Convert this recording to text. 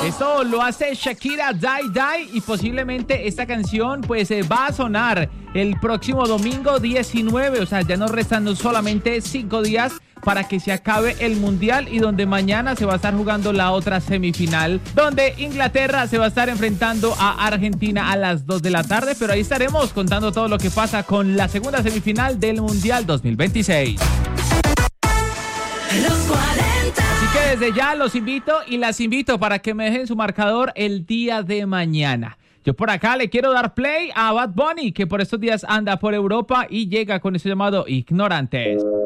Esto lo hace Shakira, Die Die, y posiblemente esta canción pues va a sonar el próximo domingo 19, o sea, ya nos restan solamente 5 días para que se acabe el Mundial, y donde mañana se va a estar jugando la otra semifinal, donde Inglaterra se va a estar enfrentando a Argentina a las 2 de la tarde, pero ahí estaremos contando todo lo que pasa con la segunda semifinal del Mundial 2026. Los 40. Así que desde ya los invito y las invito para que me dejen su marcador el día de mañana. Yo por acá le quiero dar play a Bad Bunny, que por estos días anda por Europa y llega con ese llamado Ignorantes.